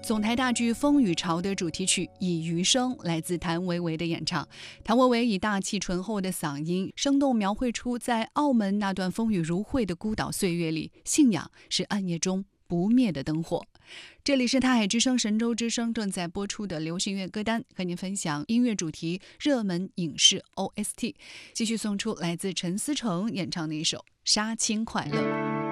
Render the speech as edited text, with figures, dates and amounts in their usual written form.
总台大剧《风雨潮》的主题曲《以余生》来自谭维维的演唱。谭维维以大气醇厚的嗓音，生动描绘出在澳门那段风雨如晦的孤岛岁月里，信仰是暗夜中不灭的灯火。这里是泰海之声神州之声正在播出的流行乐歌单，和您分享音乐主题热门影视 OST。继续送出来自陈思诚演唱的一首《杀青快乐》。